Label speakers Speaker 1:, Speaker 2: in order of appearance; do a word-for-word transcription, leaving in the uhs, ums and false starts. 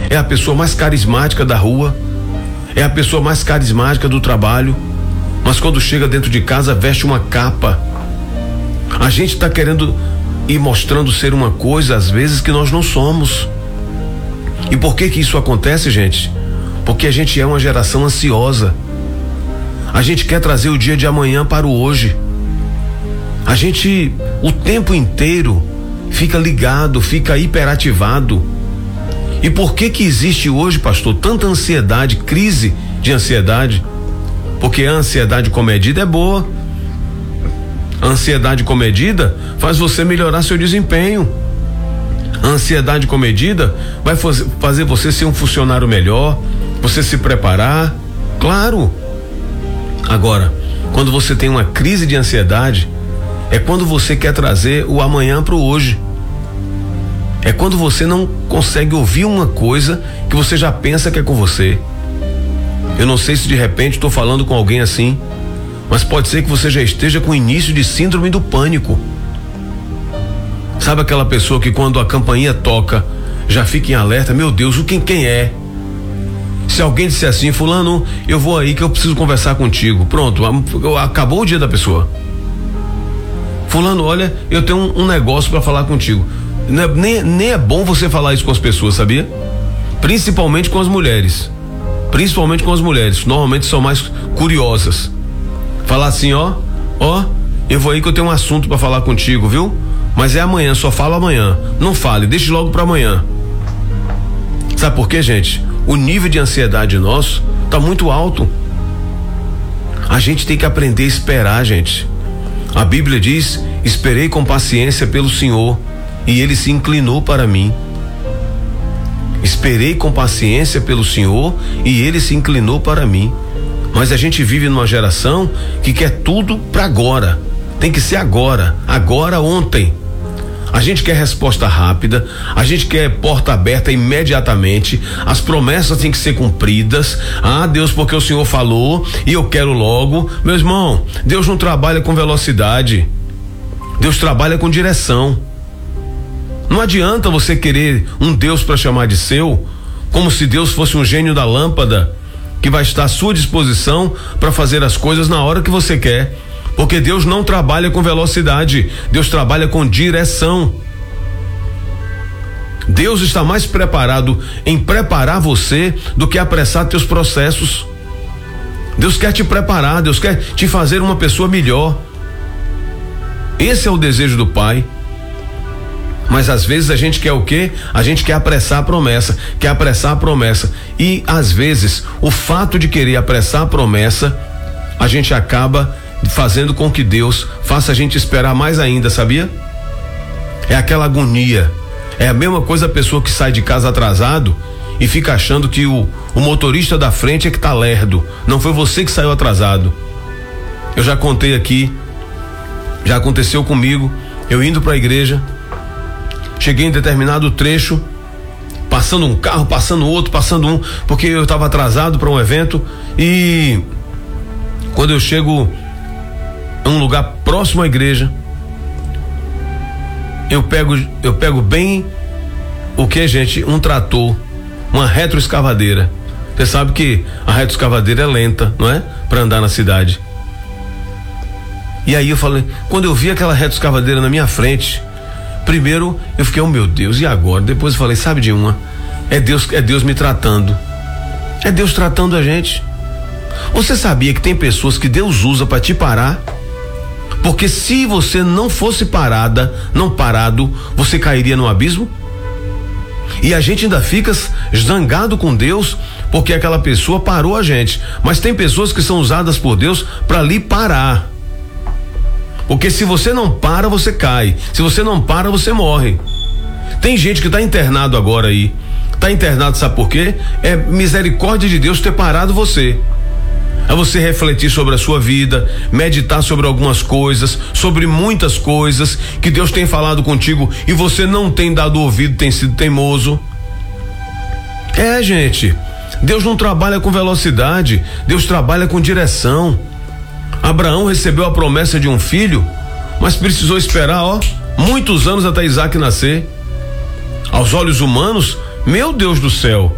Speaker 1: é a pessoa mais carismática da rua, é a pessoa mais carismática do trabalho, mas quando chega dentro de casa veste uma capa. A gente está querendo ir mostrando ser uma coisa às vezes que nós não somos. E por que que isso acontece, gente? Porque a gente é uma geração ansiosa. A gente quer trazer o dia de amanhã para o hoje. A gente o tempo inteiro fica ligado, fica hiperativado. E por que que existe hoje, pastor, tanta ansiedade, crise de ansiedade? Porque a ansiedade comedida é boa. A ansiedade comedida faz você melhorar seu desempenho. A ansiedade comedida vai fazer você ser um funcionário melhor, você se preparar, claro. Agora, quando você tem uma crise de ansiedade, é quando você quer trazer o amanhã para o hoje. É quando você não consegue ouvir uma coisa que você já pensa que é com você. Eu não sei se de repente estou falando com alguém assim, mas pode ser que você já esteja com o início de síndrome do pânico. Sabe aquela pessoa que quando a campainha toca já fica em alerta? Meu Deus, o quem, quem é? Se alguém disser assim, fulano, eu vou aí que eu preciso conversar contigo. Pronto, acabou o dia da pessoa. Fulano, olha, eu tenho um, um negócio para falar contigo. Não é, nem, nem é bom você falar isso com as pessoas, sabia? Principalmente com as mulheres. Principalmente com as mulheres. Normalmente são mais curiosas. Falar assim, ó, ó, eu vou aí que eu tenho um assunto para falar contigo, viu? Mas é amanhã, só falo amanhã. Não fale, deixe logo para amanhã. Sabe por quê, gente? O nível de ansiedade nosso tá muito alto. A gente tem que aprender a esperar, gente. A Bíblia diz: esperei com paciência pelo Senhor e ele se inclinou para mim. Esperei com paciência pelo Senhor e ele se inclinou para mim. Mas a gente vive numa geração que quer tudo para agora. Tem que ser agora, agora, ontem. A gente quer resposta rápida, a gente quer porta aberta imediatamente, as promessas têm que ser cumpridas. Ah, Deus, porque o Senhor falou e eu quero logo. Meu irmão, Deus não trabalha com velocidade, Deus trabalha com direção. Não adianta você querer um Deus para chamar de seu, como se Deus fosse um gênio da lâmpada que vai estar à sua disposição para fazer as coisas na hora que você quer. Porque Deus não trabalha com velocidade, Deus trabalha com direção. Deus está mais preparado em preparar você do que apressar teus processos. Deus quer te preparar, Deus quer te fazer uma pessoa melhor. Esse é o desejo do Pai. Mas às vezes a gente quer o quê? A gente quer apressar a promessa, quer apressar a promessa. E às vezes o fato de querer apressar a promessa, a gente acaba fazendo com que Deus faça a gente esperar mais ainda, sabia? É aquela agonia. É a mesma coisa a pessoa que sai de casa atrasado e fica achando que o, o motorista da frente é que tá lerdo. Não foi você que saiu atrasado. Eu já contei aqui, já aconteceu comigo, eu indo para a igreja, cheguei em determinado trecho, passando um carro, passando outro, passando um, porque eu estava atrasado para um evento, e quando eu chego em um lugar próximo à igreja, eu pego, eu pego bem o que, gente? Um trator, uma retroescavadeira. Você sabe que a retroescavadeira é lenta, não é? Para andar na cidade. E aí eu falei, quando eu vi aquela retroescavadeira na minha frente, primeiro eu fiquei, oh meu Deus, e agora? Depois eu falei, sabe de uma? É Deus, é Deus me tratando. É Deus tratando a gente. Você sabia que tem pessoas que Deus usa para te parar? Porque se você não fosse parada, não parado, você cairia no abismo? E a gente ainda fica zangado com Deus porque aquela pessoa parou a gente. Mas tem pessoas que são usadas por Deus para lhe parar. Porque se você não para, você cai. Se você não para, você morre. Tem gente que está internado agora aí. Está internado, sabe por quê? É misericórdia de Deus ter parado você. É você refletir sobre a sua vida, meditar sobre algumas coisas, sobre muitas coisas que Deus tem falado contigo e você não tem dado ouvido, tem sido teimoso. É, gente, Deus não trabalha com velocidade, Deus trabalha com direção. Abraão recebeu a promessa de um filho, mas precisou esperar, ó, muitos anos até Isaac nascer. Aos olhos humanos, meu Deus do céu,